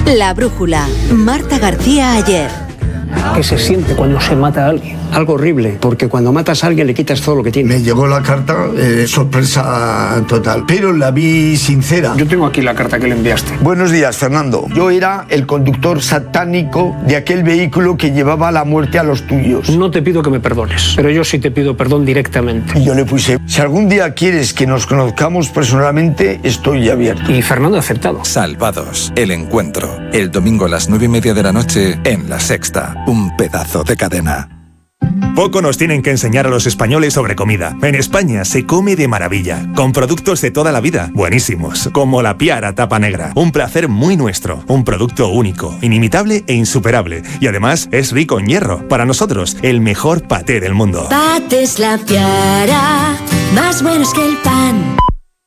La brújula. Marta García Ayer. ¿Qué se siente cuando se mata a alguien? Algo horrible, porque cuando matas a alguien le quitas todo lo que tiene. Me llegó la carta, sorpresa total, pero la vi sincera. Yo tengo aquí la carta que le enviaste. Buenos días, Fernando. Yo era el conductor satánico de aquel vehículo que llevaba la muerte a los tuyos. No te pido que me perdones, pero yo sí te pido perdón directamente. Y yo le puse, si algún día quieres que nos conozcamos personalmente, estoy abierto. Y Fernando ha aceptado. Salvados, el encuentro. El domingo a las 9:30 de la noche en La Sexta. Un pedazo de cadena. Poco nos tienen que enseñar a los españoles sobre comida. En España se come de maravilla, con productos de toda la vida, buenísimos, como la Piara tapa negra. Un placer muy nuestro, un producto único, inimitable e insuperable. Y además es rico en hierro. Para nosotros, el mejor paté del mundo. Patés La Piara, más buenos que el pan.